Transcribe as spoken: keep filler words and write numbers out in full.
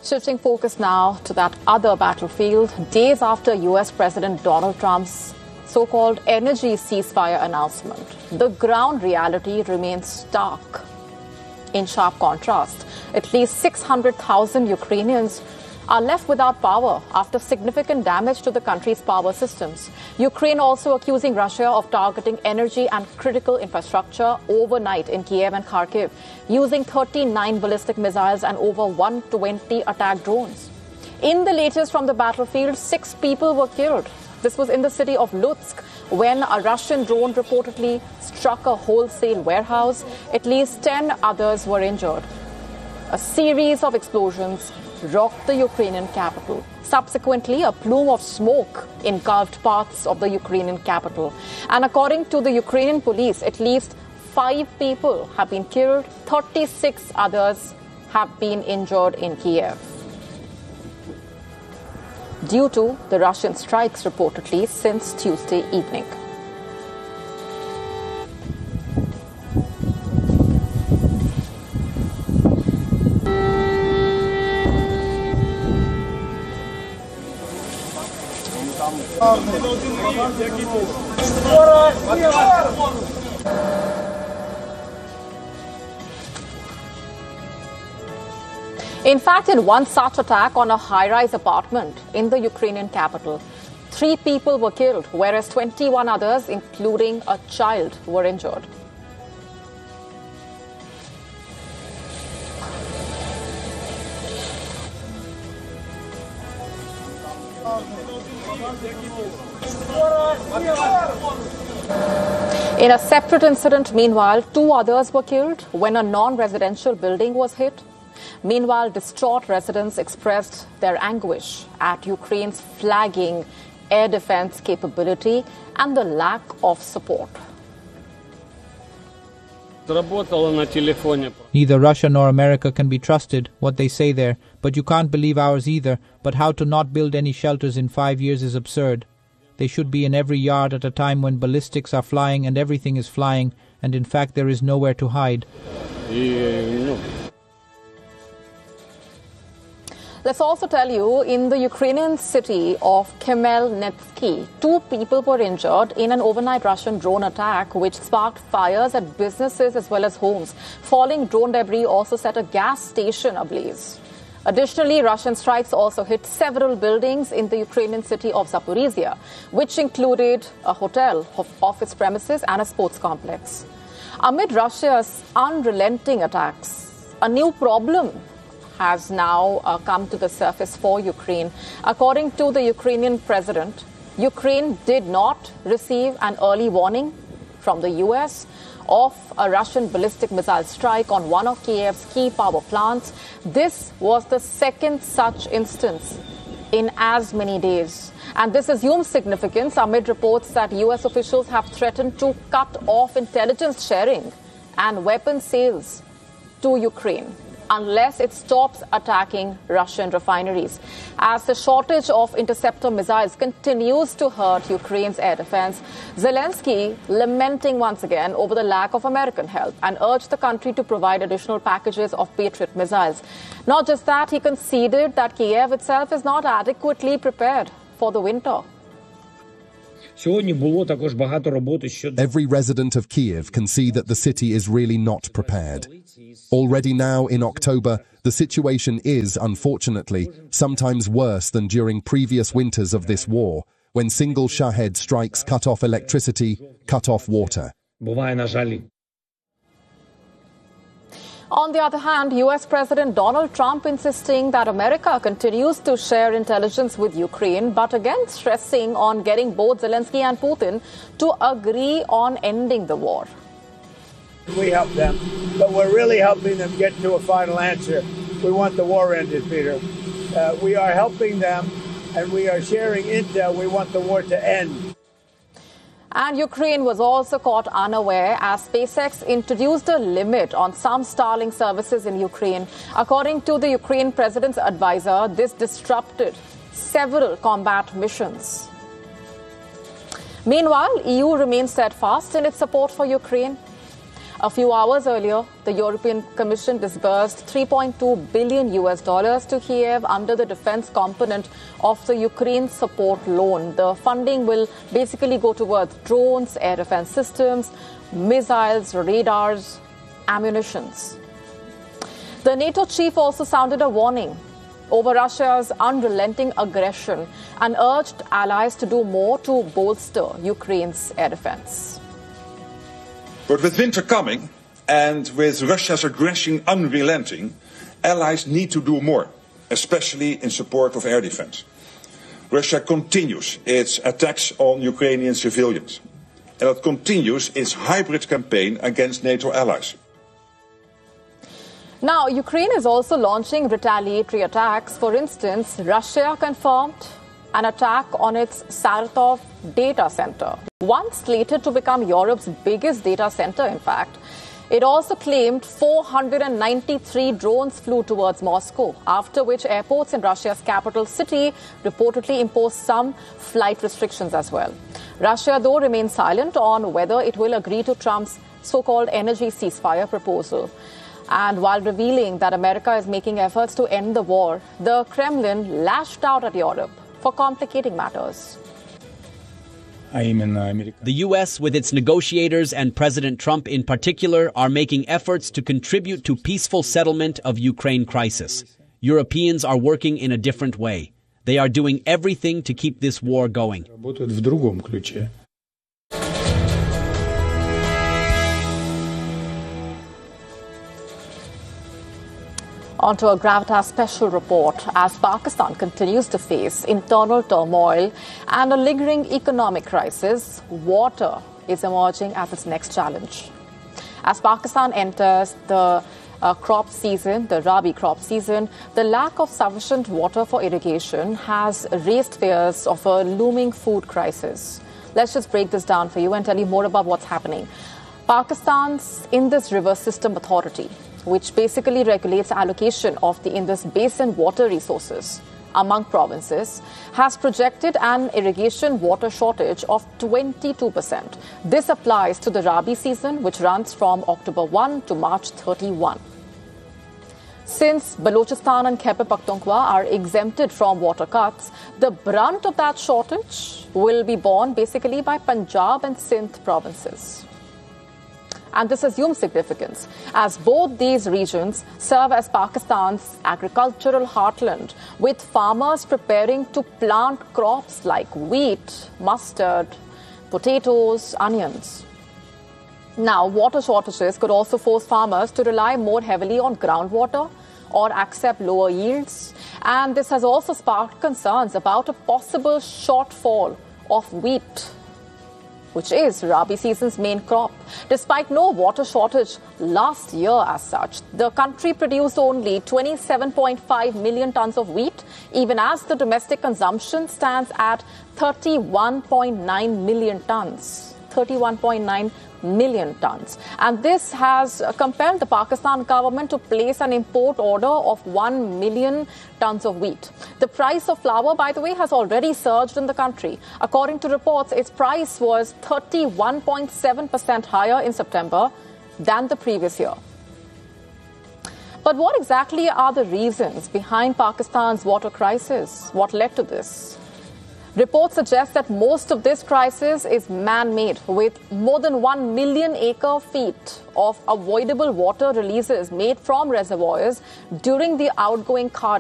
Shifting focus now to that other battlefield, days after U S President Donald Trump's so-called energy ceasefire announcement, the ground reality remains stark. In sharp contrast, at least six hundred thousand Ukrainians are left without power after significant damage to the country's power systems. Ukraine also accusing Russia of targeting energy and critical infrastructure overnight in Kiev and Kharkiv, using thirty-nine ballistic missiles and over one hundred twenty attack drones. In the latest from the battlefield, six people were killed. This was in the city of Lutsk when a Russian drone reportedly struck a wholesale warehouse. At least ten others were injured. A series of explosions rocked the Ukrainian capital. Subsequently, a plume of smoke engulfed parts of the Ukrainian capital. And according to the Ukrainian police, at least five people have been killed, thirty-six others have been injured in Kiev, due to the Russian strikes reportedly since Tuesday evening. In fact, in one such attack on a high-rise apartment in the Ukrainian capital, three people were killed, whereas twenty-one others, including a child, were injured. In a separate incident, meanwhile, two others were killed when a non-residential building was hit. Meanwhile, distraught residents expressed their anguish at Ukraine's flagging air defense capability and the lack of support. Neither Russia nor America can be trusted, what they say there, but you can't believe ours either. But how to not build any shelters in five years is absurd. They should be in every yard at a time when ballistics are flying and everything is flying, and in fact there is nowhere to hide. Let's also tell you, in the Ukrainian city of Khmelnytsky, two people were injured in an overnight Russian drone attack which sparked fires at businesses as well as homes. Falling drone debris also set a gas station ablaze. Additionally, Russian strikes also hit several buildings in the Ukrainian city of Zaporizhia, which included a hotel, office premises and a sports complex. Amid Russia's unrelenting attacks, a new problem has now uh, come to the surface for Ukraine. According to the Ukrainian president, Ukraine did not receive an early warning from the U S of a Russian ballistic missile strike on one of Kiev's key power plants. This was the second such instance in as many days. And this assumes significance amid reports that U S officials have threatened to cut off intelligence sharing and weapon sales to Ukraine unless it stops attacking Russian refineries. As the shortage of interceptor missiles continues to hurt Ukraine's air defense, Zelensky lamenting once again over the lack of American help and urged the country to provide additional packages of Patriot missiles. Not just that, he conceded that Kiev itself is not adequately prepared for the winter. Every resident of Kiev can see that the city is really not prepared. Already now in October, the situation is, unfortunately, sometimes worse than during previous winters of this war, when single Shahed strikes cut off electricity, cut off water. On the other hand, U S President Donald Trump insisting that America continues to share intelligence with Ukraine, but again stressing on getting both Zelensky and Putin to agree on ending the war. We help them, but we're really helping them get to a final answer. We want the war ended, Peter. Uh, we are helping them, and we are sharing intel. We want the war to end. And Ukraine was also caught unaware as SpaceX introduced a limit on some Starlink services in Ukraine. According to the Ukraine president's advisor, this disrupted several combat missions. Meanwhile, E U remains steadfast in its support for Ukraine. A few hours earlier, the European Commission disbursed three point two billion U S dollars to Kiev under the defense component of the Ukraine support loan. The funding will basically go towards drones, air defense systems, missiles, radars, ammunitions. The NATO chief also sounded a warning over Russia's unrelenting aggression and urged allies to do more to bolster Ukraine's air defense. But with winter coming and with Russia's aggression unrelenting, allies need to do more, especially in support of air defense. Russia continues its attacks on Ukrainian civilians, and it continues its hybrid campaign against NATO allies. Now, Ukraine is also launching retaliatory attacks. For instance, Russia confirmed an attack on its Saratov data center, once slated to become Europe's biggest data center, in fact. It also claimed four hundred ninety-three drones flew towards Moscow, after which airports in Russia's capital city reportedly imposed some flight restrictions as well. Russia, though, remains silent on whether it will agree to Trump's so-called energy ceasefire proposal. And while revealing that America is making efforts to end the war, the Kremlin lashed out at Europe for complicating matters. The U S, with its negotiators and President Trump in particular, are making efforts to contribute to peaceful settlement of Ukraine crisis. Europeans are working in a different way. They are doing everything to keep this war going. On to a Gravitas special report. As Pakistan continues to face internal turmoil and a lingering economic crisis, water is emerging as its next challenge. As Pakistan enters the uh, crop season, the Rabi crop season, the lack of sufficient water for irrigation has raised fears of a looming food crisis. Let's just break this down for you and tell you more about what's happening. Pakistan's Indus River System Authority, which basically regulates allocation of the Indus Basin water resources among provinces, has projected an irrigation water shortage of twenty-two percent. This applies to the Rabi season, which runs from October first to March thirty-first. Since Balochistan and Khyber Pakhtunkhwa are exempted from water cuts, the brunt of that shortage will be borne basically by Punjab and Sindh provinces. And this assumes significance, as both these regions serve as Pakistan's agricultural heartland, with farmers preparing to plant crops like wheat, mustard, potatoes, onions. Now, water shortages could also force farmers to rely more heavily on groundwater or accept lower yields. And this has also sparked concerns about a possible shortfall of wheat, which is Rabi season's main crop. Despite no water shortage last year as such, the country produced only twenty-seven point five million tons of wheat, even as the domestic consumption stands at thirty-one point nine million tons. thirty-one point nine million tons. And this has compelled the Pakistan government to place an import order of one million tons of wheat. The price of flour, by the way, has already surged in the country. According to reports, its price was thirty-one point seven percent higher in September than the previous year. But what exactly are the reasons behind Pakistan's water crisis? What led to this? Reports suggest that most of this crisis is man-made, with more than one million acre-feet of avoidable water releases made from reservoirs during the outgoing Kharif